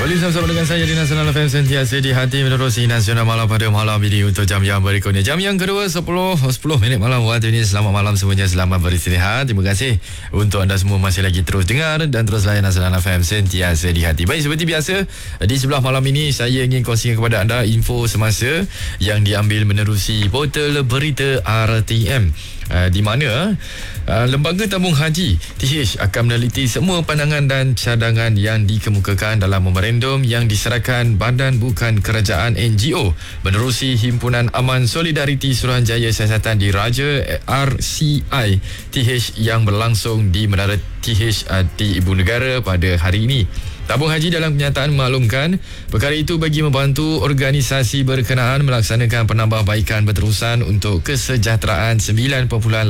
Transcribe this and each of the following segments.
Kembali sama-sama dengan saya di Nasional FM, sentiasa di hati menerusi Nasional Malam pada malam ini untuk jam yang berikutnya. Jam yang kedua 10 minit malam waktu ini. Selamat malam semuanya, selamat beristirahat. Terima kasih untuk anda semua masih lagi terus dengar dan terus layan Nasional FM, sentiasa di hati. Baik, seperti biasa di sebelah malam ini saya ingin kongsikan kepada anda info semasa yang diambil menerusi portal berita RTM. Di mana Lembaga Tabung Haji TH akan meneliti semua pandangan dan cadangan yang dikemukakan dalam memorandum yang diserahkan Badan Bukan Kerajaan NGO menerusi Himpunan Aman Solidariti Suruhanjaya Siasatan Diraja RCI TH yang berlangsung di Menara TH di Ibu Negara pada hari ini. Tabung Haji dalam kenyataan memaklumkan perkara itu bagi membantu organisasi berkenaan melaksanakan penambahbaikan berterusan untuk kesejahteraan 9.8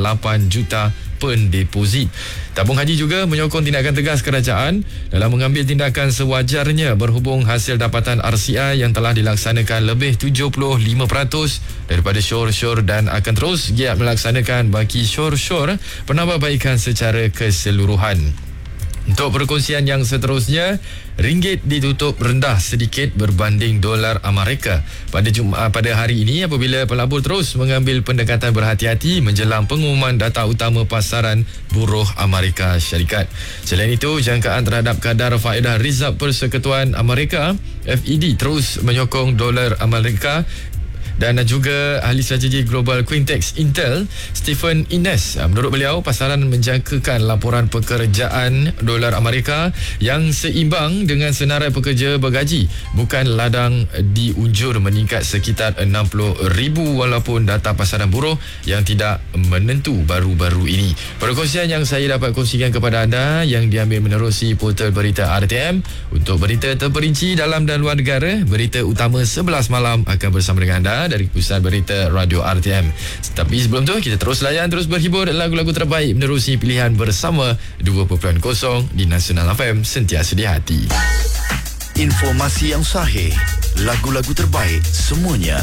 juta pendeposit. Tabung Haji juga menyokong tindakan tegas kerajaan dalam mengambil tindakan sewajarnya berhubung hasil dapatan RCI yang telah dilaksanakan lebih 75% daripada syur-syur dan akan terus giat melaksanakan bagi syur-syur penambahbaikan secara keseluruhan. Untuk perkongsian yang seterusnya, ringgit ditutup rendah sedikit berbanding dolar Amerika pada hari ini apabila pelabur terus mengambil pendekatan berhati-hati menjelang pengumuman data utama pasaran buruh Amerika Syarikat. Selain itu, jangkaan terhadap kadar faedah Rizab Persekutuan Amerika FED terus menyokong dolar Amerika. Dan juga ahli strategi global Quintex Intel Stephen Innes, menurut beliau pasaran menjangkakan laporan pekerjaan dolar Amerika yang seimbang dengan senarai pekerja bergaji bukan ladang diunjur meningkat sekitar 60,000 walaupun data pasaran buruh yang tidak menentu baru-baru ini. Perkongsian yang saya dapat kongsikan kepada anda yang diambil menerusi portal berita RTM. Untuk berita terperinci dalam dan luar negara, berita utama 11 malam akan bersama dengan anda dari Pusat Berita Radio RTM. Tapi sebelum tu, kita terus layan, terus berhibur lagu-lagu terbaik menerusi pilihan bersama 2.0 di Nasional FM, sentiasa di hati. Informasi yang sahih, lagu-lagu terbaik, semuanya